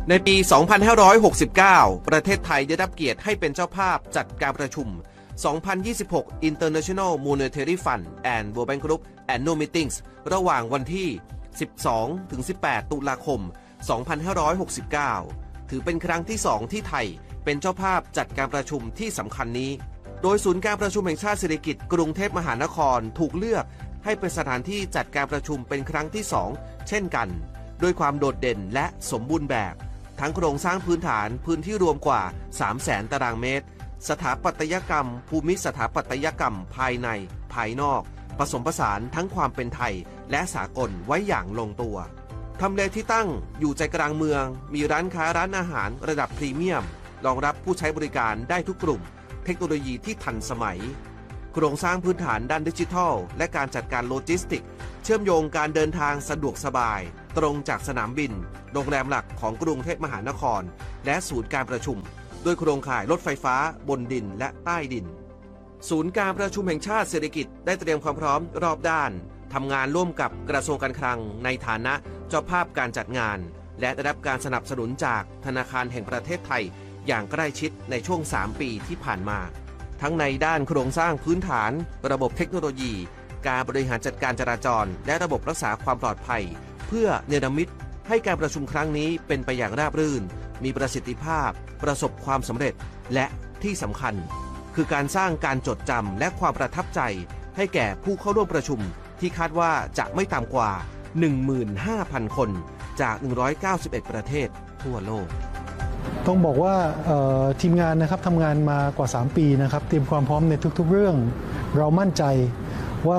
ในปี 2569 ประเทศไทยได้รับเกียรติให้เป็นเจ้าภาพจัดการประชุม 2026 International Monetary Fund and World Bank Group Annual Meetings ระหว่างวันที่ 12-18 ตุลาคม 2569 ถือเป็นครั้งที่ 2 ที่ไทยเป็นเจ้าภาพจัดการประชุมที่สำคัญนี้ โดยศูนย์การประชุมแห่งชาติสิริกิติ์กรุงเทพมหานครถูกเลือกให้เป็นสถานที่จัดการประชุมเป็นครั้งที่ 2 เช่นกันด้วยความโดดเด่นและสมบูรณ์แบบทั้งโครงสร้างพื้นฐานพื้นที่รวมกว่า 300,000 ตารางเมตรสถาปัตยกรรมภูมิสถาปัตยกรรมภายในภายนอกผสมผสานทั้งความเป็นไทยและสากลไว้อย่างลงตัวทำเลที่ตั้งอยู่ใจกลางเมืองมีร้านค้าร้านอาหารระดับพรีเมียมรองรับผู้ใช้บริการได้ทุกกลุ่มเทคโนโลยีที่ทันสมัยโครงสร้างพื้นฐานด้านดิจิทัลและการจัดการโลจิสติกส์เชื่อมโยงการเดินทางสะดวกสบายตรงจากสนามบินโรงแรมหลักของกรุงเทพมหานครและศูนย์การประชุมด้วยโครงข่ายรถไฟฟ้าบนดินและใต้ดินศูนย์การประชุมแห่งชาติเศรษฐกิจได้เตรียมความพร้อมรอบด้านทำงานร่วมกับกระทรวงการคลังในฐานะเจ้าภาพการจัดงานและได้รับการสนับสนุนจากธนาคารแห่งประเทศไทยอย่างใกล้ชิดในช่วง 3 ปีที่ผ่านมาทั้งในด้านโครงสร้างพื้นฐานระบบเทคโนโลยีการบริหารจัดการจราจรและระบบรักษาความปลอดภัยเพื่อเนรมิตให้การประชุมครั้งนี้เป็นไปอย่างราบรื่นมีประสิทธิภาพประสบความสำเร็จและที่สำคัญคือการสร้างการจดจำและความประทับใจให้แก่ผู้เข้าร่วมประชุมที่คาดว่าจะไม่ต่ำกว่า 15,000 คนจาก 191 ประเทศทั่วโลกต้องบอกว่าทีมงานนะครับทำงานมากว่า3 ปีนะครับเตรียมความพร้อมในทุกๆเรื่องเรามั่นใจว่า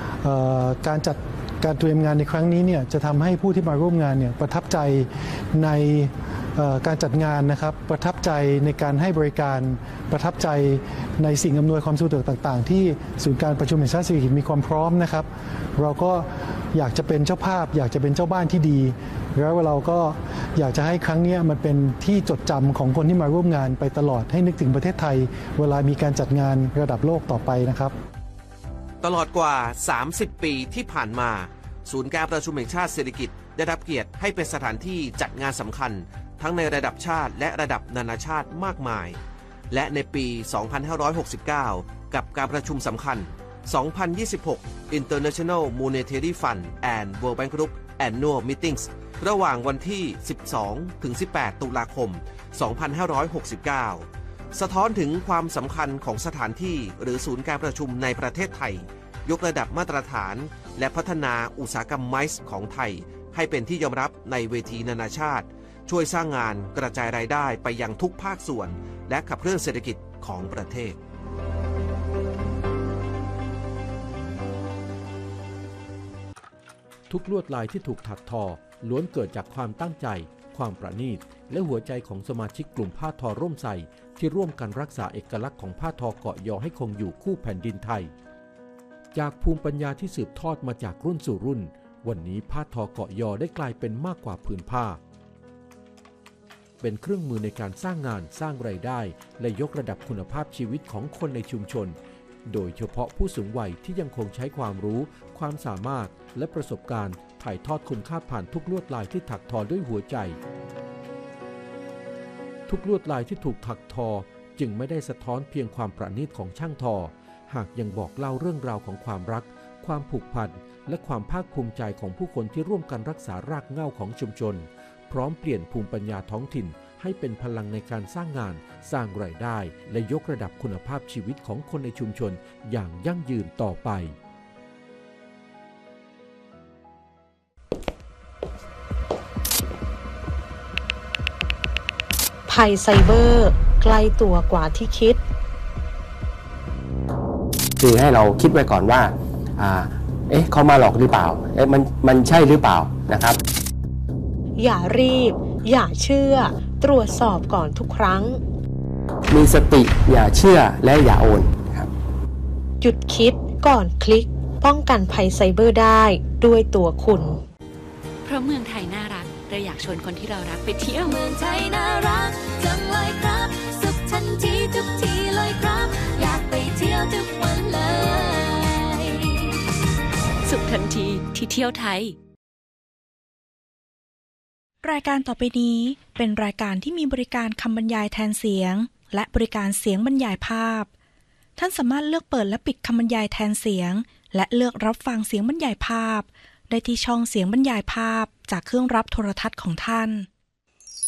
การเตรียมงานในครั้งนี้เนี่ยจะทำให้ผู้ที่มาร่วมงานเนี่ยประทับใจในการจัดงานนะครับประทับใจในการให้บริการประทับใจในสิ่งอำนวยความสะดวกต่างๆที่ศูนย์การประชุมแห่งชาติสิริกิติ์มีความพร้อมนะครับเราก็อยากจะเป็นเจ้าภาพอยากจะเป็นเจ้าบ้านที่ดีแล้วเราก็อยากจะให้ครั้งนี้มันเป็นที่จดจำของคนที่มาร่วมงานไปตลอดให้นึกถึงประเทศไทยเวลามีการจัดงานระดับโลกต่อไปนะครับตลอดกว่า 30 ปีที่ผ่านมาศูนย์การประชุมแห่งชาติสิริกิติ์ได้รับเกียรติให้เป็นสถานที่จัดงานสำคัญทั้งในระดับชาติและระดับนานาชาติมากมายและในปี 2569 กับการประชุมสำคัญ 2026 International Monetary Fund and World Bank Group Annual Meetings ระหว่างวันที่ 12-18 ตุลาคม 2569 สะท้อนถึงความสำคัญของสถานที่หรือศูนย์การประชุมในประเทศไทยยกระดับมาตรฐานและพัฒนาอุตสาหกรรมไมซ์ของไทยให้เป็นที่ยอมรับในเวทีนานาชาติช่วยสร้างงานกระจายรายได้ไปยังทุกภาคส่วนและขับเคลื่อนเศรษฐกิจของประเทศทุกลวดลายที่ถูกถักทอล้วนเกิดจากความตั้งใจความประณีตและหัวใจของสมาชิกกลุ่มผ้าทอร่มไทรที่ร่วมกันรักษาเอกลักษณ์ของผ้าทอเกาะยอให้คงอยู่คู่แผ่นดินไทยจากภูมิปัญญาที่สืบทอดมาจากรุ่นสู่รุ่นวันนี้ผ้าทอเกาะยอได้กลายเป็นมากกว่าผืนผ้าเป็นเครื่องมือในการสร้างงานสร้างรายได้และยกระดับคุณภาพชีวิตของคนในชุมชนโดยเฉพาะผู้สูงวัยที่ยังคงใช้ความรู้ความสามารถและประสบการณ์ถ่ายทอดคุณค่าผ่านทุกลวดลายที่ถักทอด้วยหัวใจทุกลวดลายที่ถูกถักทอจึงไม่ได้สะท้อนเพียงความประณีตของช่างทอหากยังบอกเล่าเรื่องราวของความรักความผูกพันและความภาคภูมิใจของผู้คนที่ร่วมกันรักษารากเหง้าของชุมชนพร้อมเปลี่ยนภูมิปัญญาท้องถิ่นให้เป็นพลังในการสร้างงานสร้างรายได้และยกระดับคุณภาพชีวิตของคนในชุมชนอย่างยั่งยืนต่อไปภัยไซเบอร์ใกล้ตัวกว่าที่คิดคือให้เราคิดไว้ก่อนว่าเขามาหลอกหรือเปล่ามันใช่หรือเปล่านะครับอย่ารีบอย่าเชื่อตรวจสอบก่อนทุกครั้งมีสติอย่าเชื่อและอย่าโอนครับหยุดคิดก่อนคลิกป้องกันภัยไซเบอร์ได้ด้วยตัวคุณเพราะเมืองไทยน่ารักเราอยากชวนคนที่เรารักไปเที่ยวเมืองไทยน่ารักจังเลยครับสุขทันทีทุกทีเลยครับอยากไปเที่ยวทุกวันเลยสุขทันทีที่เที่ยวไทยรายการต่อไปนี้เป็นรายการที่มีบริการคำบรรยายแทนเสียงและบริการเสียงบรรยายภาพท่านสามารถเลือกเปิดและปิดคำบรรยายแทนเสียงและเลือกรับฟังเสียงบรรยายภาพได้ที่ช่องเสียงบรรยายภาพจากเครื่องรับโทรทัศน์ของท่าน